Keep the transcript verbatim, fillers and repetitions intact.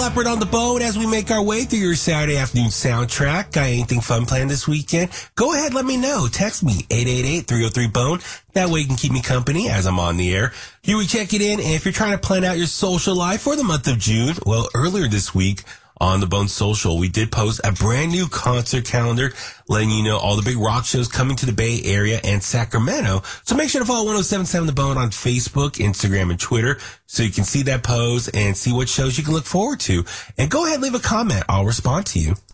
Leppard on the Bone as we make our way through your Saturday afternoon soundtrack. Got anything fun planned this weekend? Go ahead, let me know. Text me, eight eight eight, three oh three, bone. That way you can keep me company as I'm on the air. Here we check it in, and if you're trying to plan out your social life for the month of June, well, earlier this week, on the Bone Social, we did post a brand new concert calendar letting you know all the big rock shows coming to the Bay Area and Sacramento. So make sure to follow one oh seven point seven The Bone on Facebook, Instagram, and Twitter so you can see that post and see what shows you can look forward to. And go ahead and leave a comment. I'll respond to you.